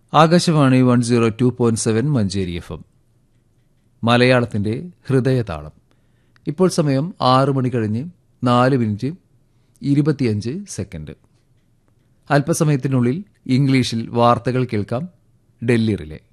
Akashvani 102.7 Manjeri FM. മലയാളത്തിന്റെ ഹൃദയതാളം. ഇപ്പോൾ സമയം 6 മണി കഴിഞ്ഞ് 4 മിനിറ്റ് 25 സെക്കൻഡ്. അല്പസമയത്തിനുള്ളിൽ ഇംഗ്ലീഷിൽ വാർത്തകൾ കേൾക്കാം. ഡൽഹി റിലേ.